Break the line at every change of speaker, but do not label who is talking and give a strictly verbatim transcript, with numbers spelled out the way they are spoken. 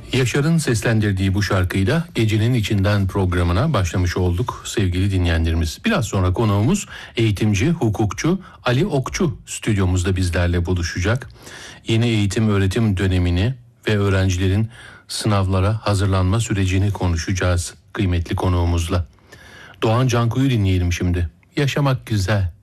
Yaşar'ın seslendirdiği bu şarkıyla Gecenin İçinden programına başlamış olduk sevgili dinleyenlerimiz. Biraz sonra konuğumuz eğitimci, hukukçu Ali Okçu stüdyomuzda bizlerle buluşacak. Yeni eğitim öğretim dönemini ve öğrencilerin sınavlara hazırlanma sürecini konuşacağız kıymetli konuğumuzla. Doğan Canku'yu dinleyelim şimdi. Yaşamak güzel.